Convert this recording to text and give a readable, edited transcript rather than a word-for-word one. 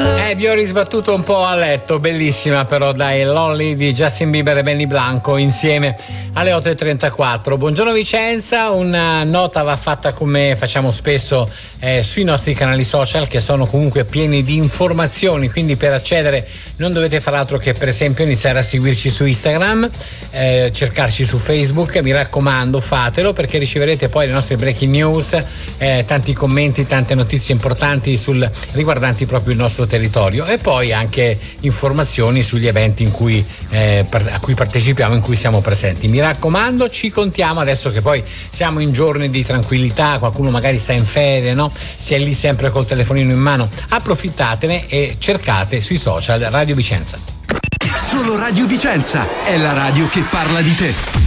Vi ho risbattuto un po' a letto, bellissima però dai, Lonely di Justin Bieber e Benny Blanco insieme alle 8.34. Buongiorno Vicenza, una nota va fatta come facciamo spesso sui nostri canali social, che sono comunque pieni di informazioni, quindi per accedere non dovete fare altro che per esempio iniziare a seguirci su Instagram, cercarci su Facebook, mi raccomando fatelo, perché riceverete poi le nostre breaking news, tanti commenti, tante notizie importanti riguardanti proprio il nostro territorio, e poi anche informazioni sugli eventi in cui, a cui partecipiamo, in cui siamo presenti. Mi raccomando, ci contiamo adesso che poi siamo in giorni di tranquillità, qualcuno magari sta in ferie, no? Si è lì sempre col telefonino in mano, approfittatene e cercate sui social Radio Vicenza. Solo Radio Vicenza è la radio che parla di te.